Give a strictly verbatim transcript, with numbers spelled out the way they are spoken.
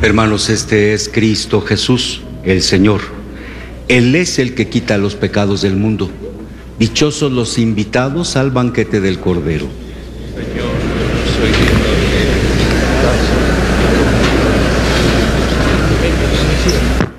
Hermanos, este es Cristo Jesús, el Señor. Él es el que quita los pecados del mundo. Dichosos los invitados al banquete del Cordero. Señor, no soy digno de que